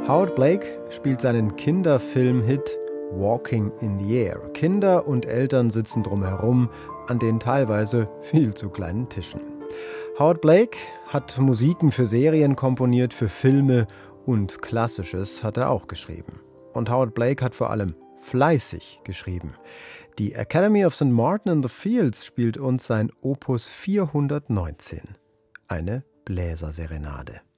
Howard Blake spielt seinen Kinderfilm-Hit Walking in the Air. Kinder und Eltern sitzen drumherum an den teilweise viel zu kleinen Tischen. Howard Blake hat Musiken für Serien komponiert, für Filme und Klassisches hat er auch geschrieben. Und Howard Blake hat vor allem fleißig geschrieben. Die Academy of St. Martin in the Fields spielt uns sein Opus 419, eine Bläserserenade.